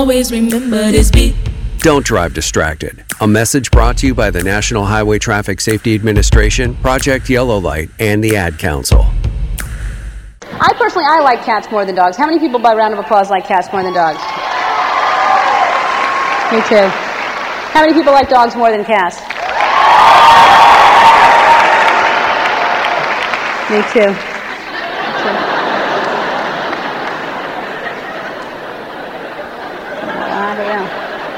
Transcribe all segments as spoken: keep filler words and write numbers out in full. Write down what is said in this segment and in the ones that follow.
Always remember this beat. Don't drive distracted. A message brought to you by the National Highway Traffic Safety Administration, Project Yellow Light, and the Ad Council. I personally, I like cats more than dogs. How many people, by round of applause, like cats more than dogs? Me too. How many people like dogs more than cats? Me too. Me too. I don't know.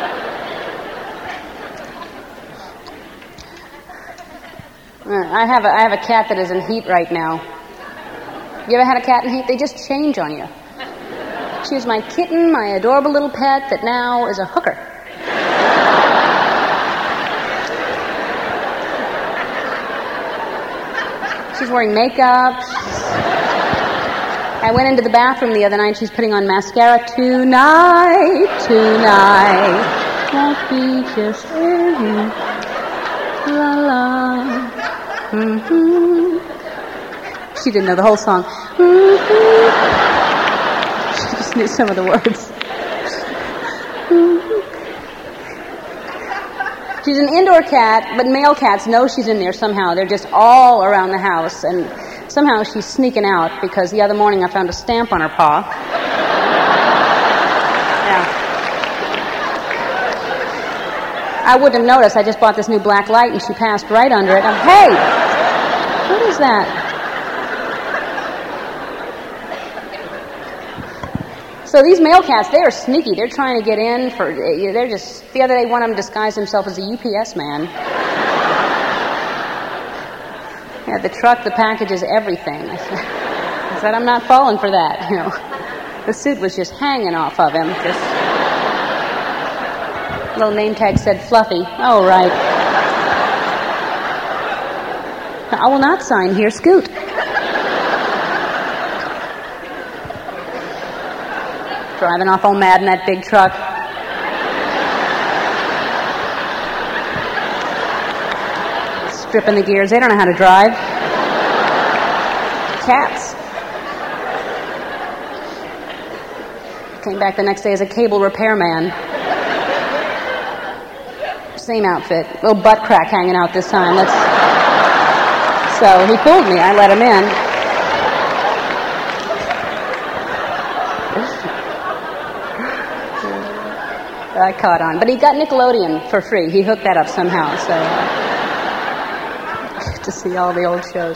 I have a, I have a cat that is in heat right now. You ever had a cat in heat? They just change on you. She was my kitten, my adorable little pet that now is a hooker. She's wearing makeup. I went into the bathroom the other night. She's putting on mascara. Tonight, tonight, won't be just mm-hmm. La la. Mm-hmm. She didn't know the whole song. Mm-hmm. She just knew some of the words. Mm-hmm. She's an indoor cat, but male cats know she's in there somehow. They're just all around the house, and somehow she's sneaking out because the other morning I found a stamp on her paw. Yeah. I wouldn't have noticed. I just bought this new black light, and she passed right under it. I'm, hey, what is that? So these male cats, they are sneaky. They're trying to get in for, they're just, the other day one of them disguised himself as a U P S man. Yeah, the truck, the packages, everything. I said, I said, I'm not falling for that, you know. The suit was just hanging off of him. Just, little name tag said Fluffy. Oh, right. I will not sign here, Scoot. Driving off all mad in that big truck. Stripping the gears. They don't know how to drive. Cats. Came back the next day as a cable repairman. Same outfit. Little butt crack hanging out this time. That's... So he pulled me. I let him in. I caught on. But he got Nickelodeon for free. He hooked that up somehow, so uh, to see all the old shows.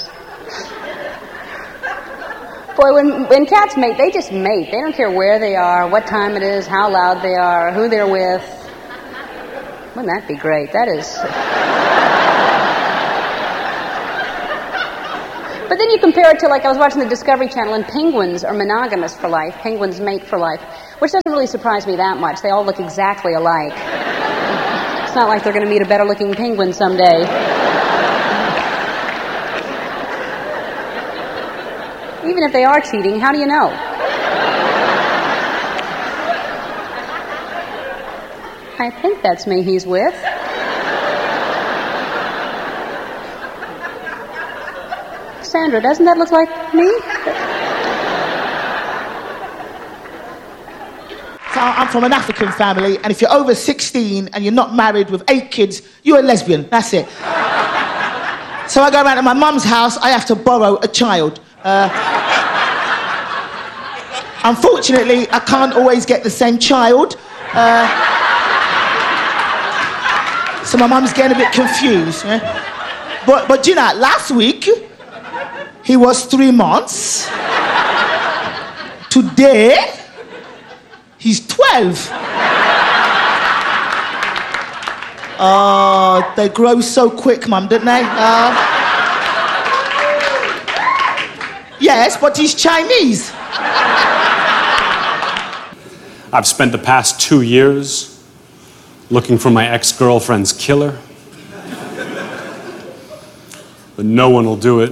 Boy, when when cats mate, they just mate. They don't care where they are, what time it is, how loud they are, who they're with. Wouldn't that be great? That is... But then you compare it to, like, I was watching the Discovery Channel, and penguins are monogamous for life. Penguins mate for life, which doesn't really surprise me that much. They all look exactly alike. It's not like they're going to meet a better-looking penguin someday. Even if they are cheating, how do you know? I think that's me he's with. Sandra, doesn't that look like me? So I'm from an African family, and if you're over sixteen and you're not married with eight kids, you're a lesbian. That's it. So I go around to my mum's house, I have to borrow a child. Uh, unfortunately, I can't always get the same child. Uh, so my mum's getting a bit confused. Eh? But, but you know, last week, he was three months. Today, he's twelve. Oh, they grow so quick, Mum, don't they? Uh, yes, but he's Chinese. I've spent the past two years looking for my ex-girlfriend's killer. But no one will do it.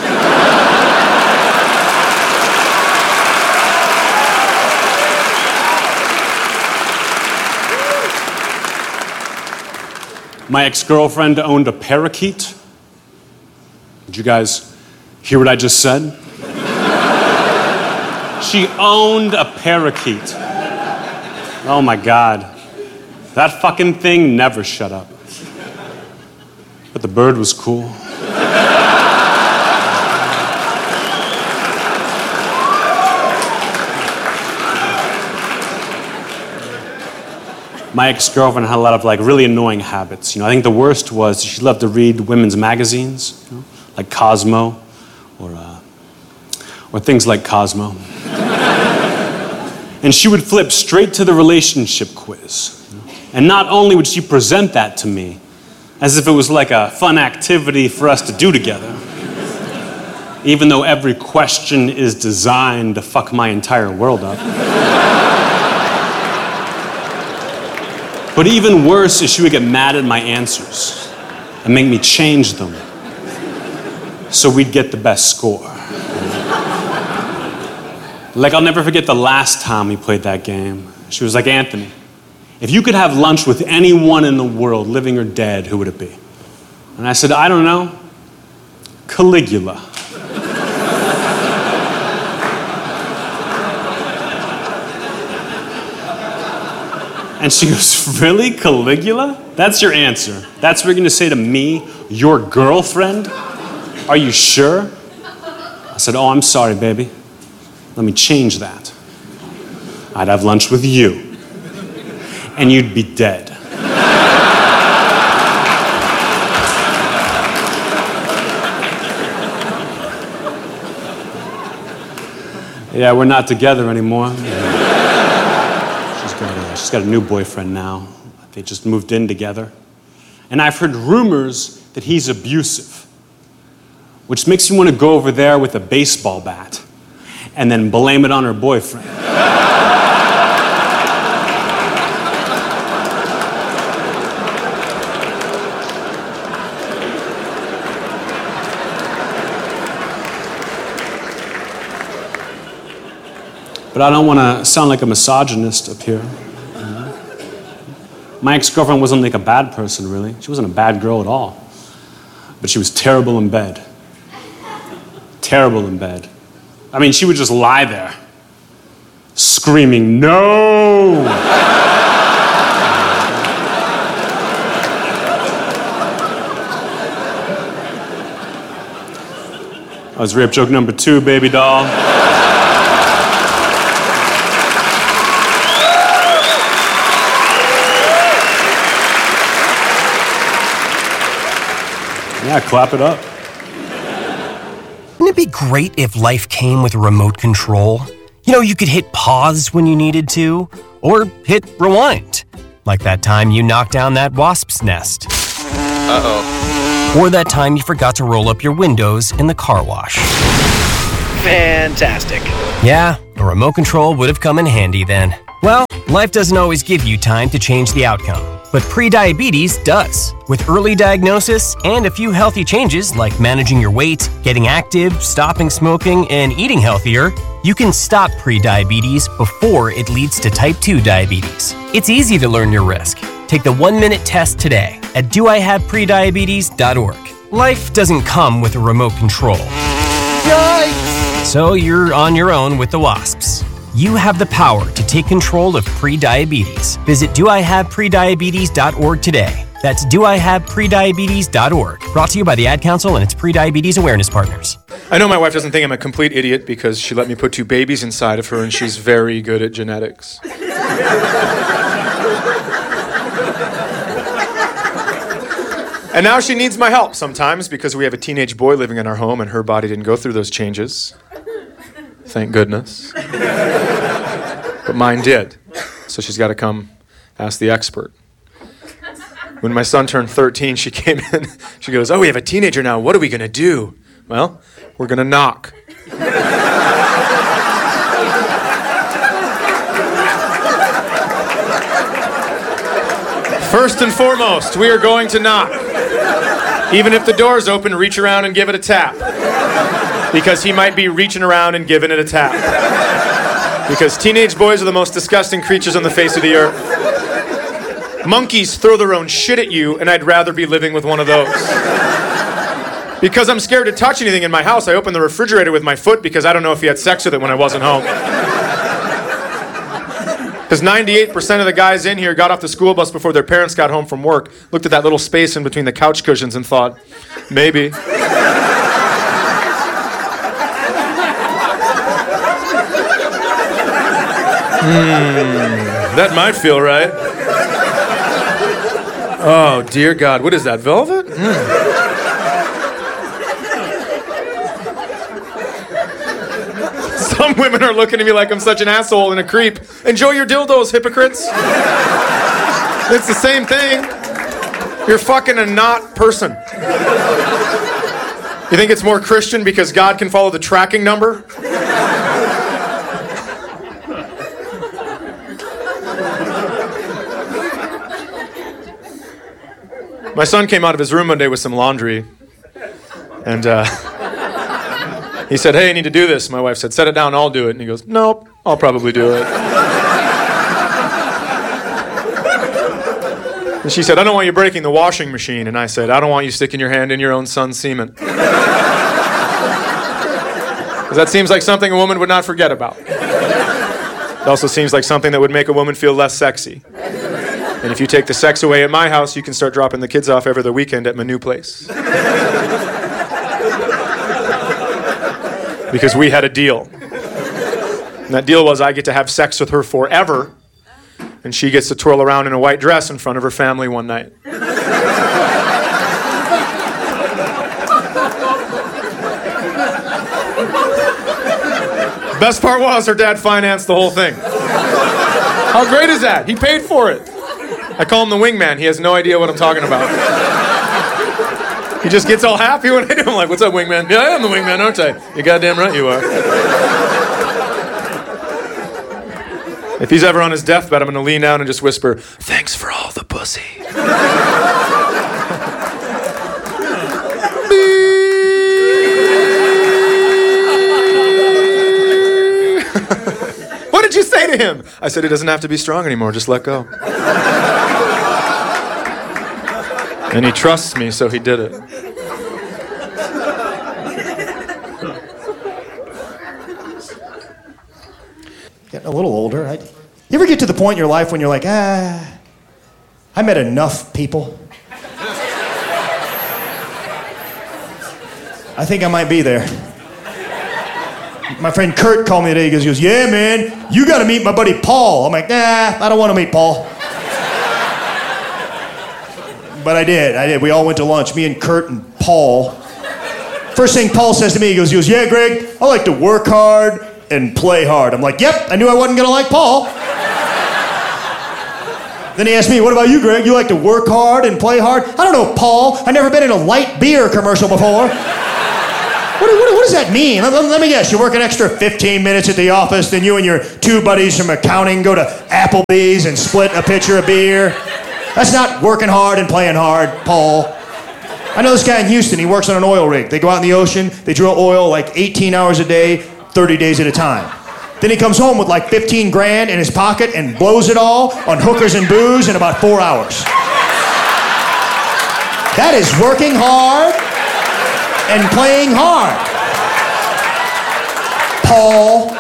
My ex-girlfriend owned a parakeet. Did you guys hear what I just said? She owned a parakeet. Oh my God. That fucking thing never shut up. But the bird was cool. My ex-girlfriend had a lot of like really annoying habits. You know, I think the worst was she loved to read women's magazines, you know, like Cosmo, or uh, or things like Cosmo. And she would flip straight to the relationship quiz. You know? And not only would she present that to me, as if it was like a fun activity for us to do together, even though every question is designed to fuck my entire world up. But even worse is she would get mad at my answers and make me change them so we'd get the best score. Like, I'll never forget the last time we played that game. She was like, Anthony, if you could have lunch with anyone in the world, living or dead, who would it be? And I said, I don't know, Caligula. And she goes, really, Caligula? That's your answer? That's what you're gonna say to me, your girlfriend? Are you sure? I said, oh, I'm sorry, baby. Let me change that. I'd have lunch with you, and you'd be dead. Yeah, we're not together anymore. She's got a, she's got a new boyfriend now. They just moved in together. And I've heard rumors that he's abusive, which makes me want to go over there with a baseball bat and then blame it on her boyfriend. But I don't want to sound like a misogynist up here. My ex-girlfriend wasn't like a bad person, really. She wasn't a bad girl at all. But she was terrible in bed. Terrible in bed. I mean, she would just lie there, screaming, no! That was rape joke number two, baby doll. Yeah, clap it up. Wouldn't it be great if life came with a remote control? You know, you could hit pause when you needed to, or hit rewind. Like that time you knocked down that wasp's nest. Uh-oh. Or that time you forgot to roll up your windows in the car wash. Fantastic. Yeah, a remote control would have come in handy then. Well, life doesn't always give you time to change the outcome, but prediabetes does. With early diagnosis and a few healthy changes like managing your weight, getting active, stopping smoking, and eating healthier, you can stop prediabetes before it leads to type two diabetes. It's easy to learn your risk. Take the one-minute test today at do I have prediabetes dot org. Life doesn't come with a remote control. Yikes! So you're on your own with the wasps. You have the power to take control of prediabetes. Visit do I have prediabetes dot org today. That's do I have prediabetes dot org. Brought to you by the Ad Council and its prediabetes awareness partners. I know my wife doesn't think I'm a complete idiot because she let me put two babies inside of her and she's very good at genetics. And now she needs my help sometimes because we have a teenage boy living in our home and her body didn't go through those changes. Thank goodness. But mine did. So she's got to come ask the expert. When my son turned thirteen, she came in. She goes, oh, we have a teenager now. What are we going to do? Well, we're going to knock. First and foremost, we are going to knock. Even if the door's open, reach around and give it a tap. Because he might be reaching around and giving it a tap. Because teenage boys are the most disgusting creatures on the face of the earth. Monkeys throw their own shit at you, and I'd rather be living with one of those. Because I'm scared to touch anything in my house, I open the refrigerator with my foot because I don't know if he had sex with it when I wasn't home. Because ninety-eight percent of the guys in here got off the school bus before their parents got home from work, looked at that little space in between the couch cushions and thought, maybe. Hmm, that might feel right. Oh, dear God. What is that, velvet? Mm. Some women are looking at me like I'm such an asshole and a creep. Enjoy your dildos, hypocrites. It's the same thing. You're fucking a not person. You think it's more Christian because God can follow the tracking number? My son came out of his room one day with some laundry, and uh, he said, hey, I need to do this. My wife said, set it down, I'll do it. And he goes, nope, I'll probably do it. And she said, I don't want you breaking the washing machine. And I said, I don't want you sticking your hand in your own son's semen. Because that seems like something a woman would not forget about. It also seems like something that would make a woman feel less sexy. And if you take the sex away at my house, you can start dropping the kids off every other weekend at my new place. Because we had a deal. And that deal was I get to have sex with her forever, and she gets to twirl around in a white dress in front of her family one night. Best part was her dad financed the whole thing. How great is that? He paid for it. I call him the wingman. He has no idea what I'm talking about. He just gets all happy when I do. I'm like, what's up, wingman? Yeah, I am the wingman, aren't I? You're goddamn right you are. If he's ever on his deathbed, I'm going to lean down and just whisper, thanks for all the pussy. What did you say to him? I said, he doesn't have to be strong anymore. Just let go. And he trusts me, so he did it. Getting a little older. I, you ever get to the point in your life when you're like, ah, I met enough people. I think I might be there. My friend Kurt called me today. He goes, he goes yeah, man, you got to meet my buddy Paul. I'm like, nah, I don't want to meet Paul. But I did, I did. We all went to lunch, me and Kurt and Paul. First thing Paul says to me, he goes, he goes, yeah, Greg, I like to work hard and play hard. I'm like, yep, I knew I wasn't going to like Paul. Then he asked me, what about you, Greg? You like to work hard and play hard? I don't know, Paul. I've never been in a light beer commercial before. What, what, what does that mean? Let, let me guess, you work an extra fifteen minutes at the office, then you and your two buddies from accounting go to Applebee's and split a pitcher of beer. That's not working hard and playing hard, Paul. I know this guy in Houston, he works on an oil rig. They go out in the ocean, they drill oil like eighteen hours a day, thirty days at a time. Then he comes home with like fifteen grand in his pocket and blows it all on hookers and booze in about four hours. That is working hard and playing hard, Paul.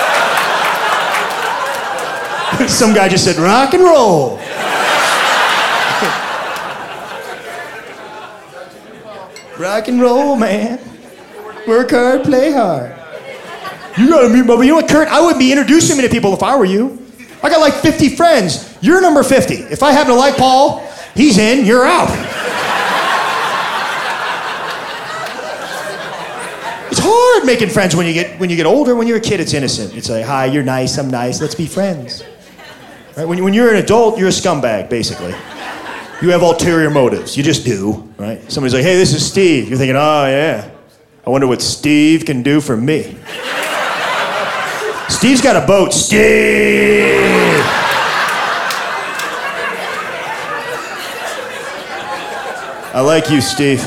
Some guy just said, rock and roll. Rock and roll, man. Work hard, play hard. You gotta meet my... You know what, Kurt? I wouldn't be introducing me to people if I were you. I got like fifty friends. You're number fifty. If I happen to like Paul, he's in, you're out. It's hard making friends when you get when you get older. When you're a kid, it's innocent. It's like, hi, you're nice, I'm nice, let's be friends. Right? When, when you're an adult, you're a scumbag, basically. You have ulterior motives. You just do, right? Somebody's like, hey, this is Steve. You're thinking, oh, yeah. I wonder what Steve can do for me. Steve's got a boat. Steve! I like you, Steve.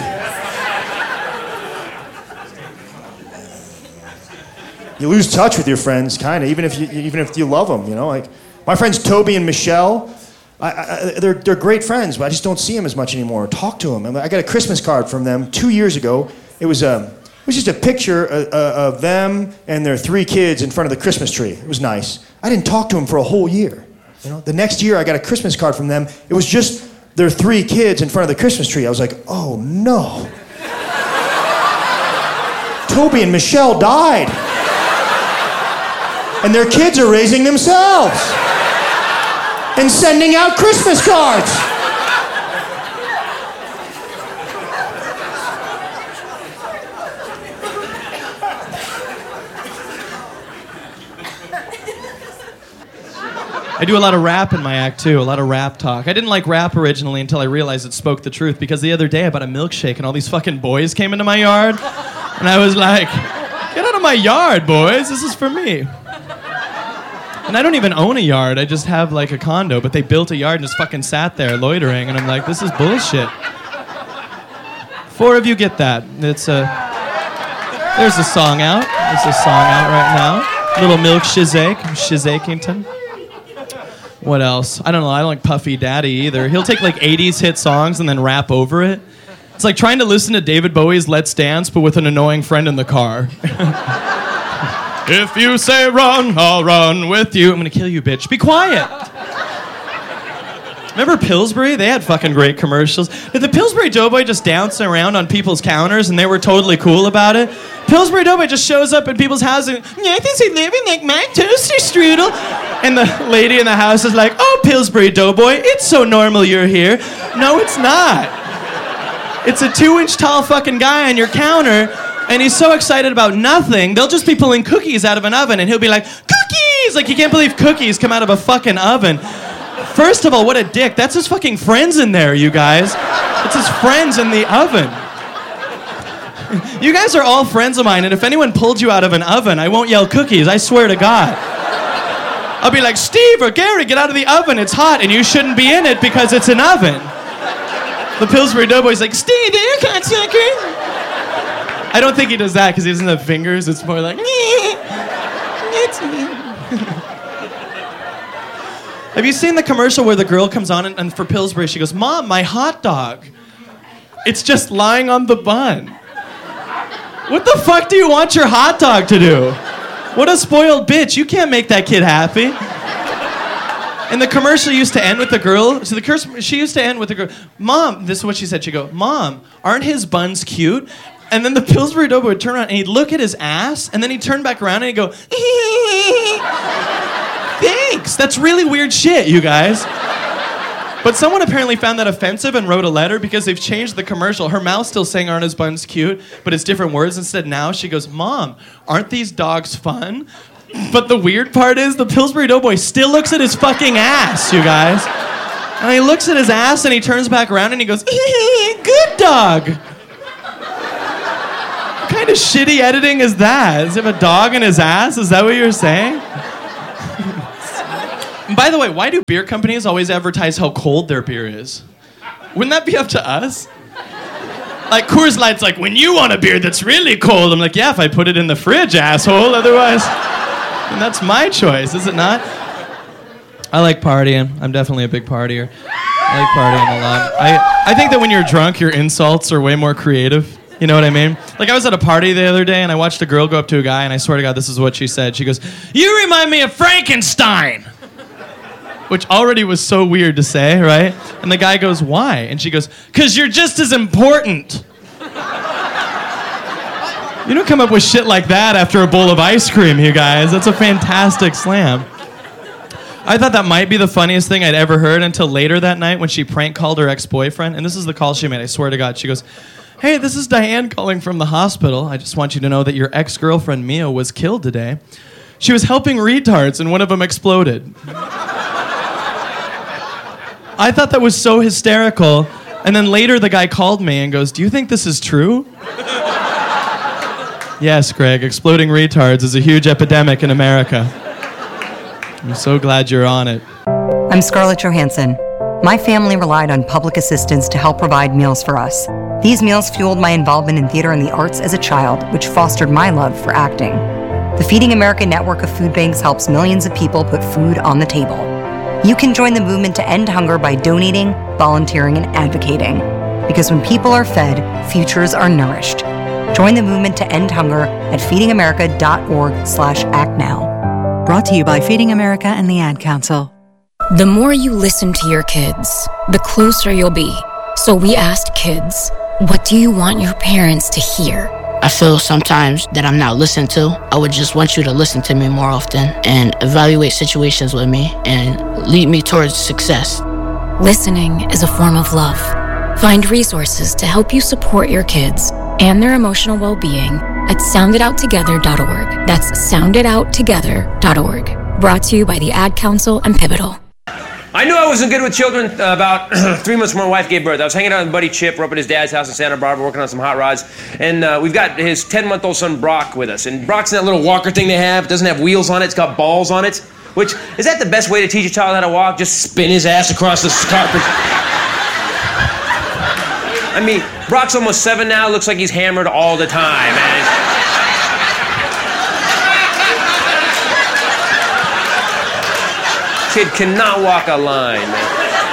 You lose touch with your friends, kind of, even if you even if you love them, you know. Like my friends Toby and Michelle. I, I, they're, they're great friends, but I just don't see them as much anymore. Talk to them. I got a Christmas card from them two years ago. It was, um, it was just a picture of, of them and their three kids in front of the Christmas tree. It was nice. I didn't talk to them for a whole year. You know, the next year I got a Christmas card from them. It was just their three kids in front of the Christmas tree. I was like, oh no. Toby and Michelle died. And their kids are raising themselves and sending out Christmas cards. I do a lot of rap in my act, too, a lot of rap talk. I didn't like rap originally until I realized it spoke the truth, because the other day I bought a milkshake and all these fucking boys came into my yard, and I was like, get out of my yard, boys, this is for me. And I don't even own a yard, I just have like a condo, but they built a yard and just fucking sat there loitering, and I'm like, this is bullshit. Four of you get that. It's a, there's a song out, there's a song out right now. Little Milk Shizake, Shizakington. What else? I don't know. I don't like Puffy Daddy either. He'll take like eighties hit songs and then rap over it. It's like trying to listen to David Bowie's Let's Dance, but with an annoying friend in the car. If you say run, I'll run with you. I'm gonna kill you, bitch. Be quiet. Remember Pillsbury? They had fucking great commercials. Did the Pillsbury Doughboy just dance around on people's counters and they were totally cool about it? Pillsbury Doughboy just shows up at people's houses and, yeah, I think they're living like my toaster strudel. And the lady in the house is like, oh, Pillsbury Doughboy, it's so normal you're here. No, it's not. It's a two-inch tall fucking guy on your counter, and he's so excited about nothing, they'll just be pulling cookies out of an oven, and he'll be like, cookies! Like, you can't believe cookies come out of a fucking oven. First of all, what a dick. That's his fucking friends in there, you guys. It's his friends in the oven. You guys are all friends of mine, and if anyone pulled you out of an oven, I won't yell cookies, I swear to God. I'll be like, Steve or Gary, get out of the oven, it's hot, and you shouldn't be in it because it's an oven. The Pillsbury Doughboy's like, Steve, there, cocksucker. I don't think he does that because he doesn't have fingers, it's more like, it's me. Have you seen the commercial where the girl comes on and, and for Pillsbury, she goes, Mom, my hot dog. It's just lying on the bun. What the fuck do you want your hot dog to do? What a spoiled bitch. You can't make that kid happy. And the commercial used to end with the girl, so the curse, she used to end with the girl, Mom, this is what she said, she'd go, Mom, aren't his buns cute? And then the Pillsbury Doughboy would turn around and he'd look at his ass, and then he'd turn back around and he'd go, thanks, that's really weird shit, you guys. But someone apparently found that offensive and wrote a letter because they've changed the commercial. Her mouth's still saying aren't his buns cute, but it's different words. Instead now she goes, Mom, aren't these dogs fun? But the weird part is the Pillsbury Doughboy still looks at his fucking ass, you guys. And he looks at his ass and he turns back around and he goes, good dog. What kind of shitty editing is that? Does he have a dog in his ass? Is that what you're saying? And by the way, why do beer companies always advertise how cold their beer is? Wouldn't that be up to us? Like Coors Light's like, when you want a beer that's really cold, I'm like, yeah, if I put it in the fridge, asshole, otherwise, and that's my choice, is it not? I like partying. I'm definitely a big partier. I like partying a lot. I, I think that when you're drunk, your insults are way more creative. You know what I mean? Like, I was at a party the other day, and I watched a girl go up to a guy, and I swear to God, this is what she said. She goes, you remind me of Frankenstein! Which already was so weird to say, right? And the guy goes, why? And she goes, because you're just as important. You don't come up with shit like that after a bowl of ice cream, you guys. That's a fantastic slam. I thought that might be the funniest thing I'd ever heard until later that night when she prank called her ex-boyfriend. And this is the call she made, I swear to God. She goes, hey, this is Diane calling from the hospital. I just want you to know that your ex-girlfriend, Mia, was killed today. She was helping retards and one of them exploded. I thought that was so hysterical. And then later the guy called me and goes, do you think this is true? Yes, Greg, exploding retards is a huge epidemic in America. I'm so glad you're on it. I'm Scarlett Johansson. My family relied on public assistance to help provide meals for us. These meals fueled my involvement in theater and the arts as a child, which fostered my love for acting. The Feeding America network of food banks helps millions of people put food on the table. You can join the movement to end hunger by donating, volunteering, and advocating. Because when people are fed, futures are nourished. Join the movement to end hunger at feedingamerica.org slash act now. Brought to you by Feeding America and the Ad Council. The more you listen to your kids, the closer you'll be. So we asked kids, what do you want your parents to hear? I feel sometimes that I'm not listened to. I would just want you to listen to me more often and evaluate situations with me and lead me towards success. Listening is a form of love. Find resources to help you support your kids and their emotional well-being at sound it out together dot org. That's sound it out together dot org. Brought to you by the Ad Council and Pivotal. I knew I wasn't good with children uh, about three months before my wife gave birth. I was hanging out with my buddy Chip. We're up at his dad's house in Santa Barbara working on some hot rods. And uh, we've got his ten-month-old son Brock with us. And Brock's in that little walker thing they have. It doesn't have wheels on it. It's got balls on it. Which, is that the best way to teach a child how to walk? Just spin his ass across the carpet? I mean, Brock's almost seven now. Looks like he's hammered all the time, man. Kid cannot walk a line, man.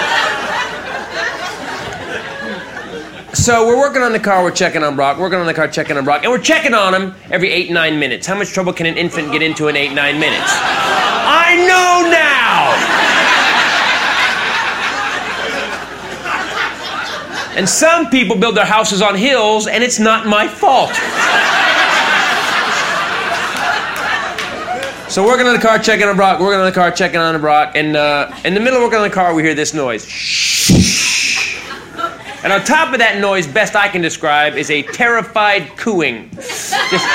So we're working on the car, we're checking on Brock, working on the car, checking on Brock, and we're checking on him every eight, nine minutes. How much trouble can an infant get into in eight, nine minutes? I know now! And some people build their houses on hills, and it's not my fault. So working on the car, checking on Brock, working on the car, checking on Brock, and uh, in the middle of working on the car, we hear this noise. Shh. And on top of that noise, best I can describe, is a terrified cooing. Just,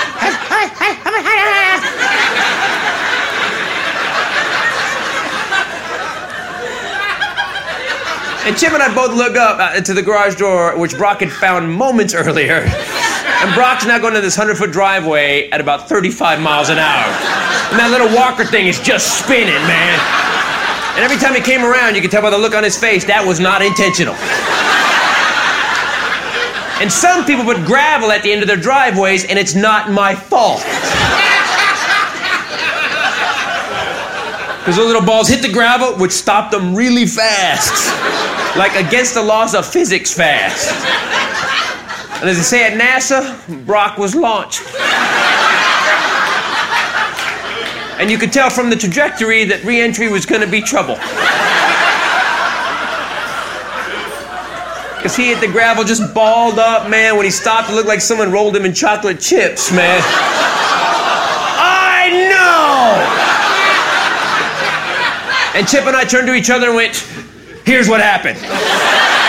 and Chip and I both look up uh, to the garage door, which Brock had found moments earlier. And Brock's now going to this hundred-foot driveway at about thirty-five miles an hour. And that little walker thing is just spinning, man. And every time he came around, you could tell by the look on his face, that was not intentional. And some people put gravel at the end of their driveways, and it's not my fault. Because those little balls hit the gravel, which stopped them really fast. Like against the laws of physics fast. And as they say at NASA, Brock was launched. And you could tell from the trajectory that re-entry was going to be trouble. Because he hit the gravel just balled up, man. When he stopped, it looked like someone rolled him in chocolate chips, man. I know! And Chip and I turned to each other and went, here's what happened.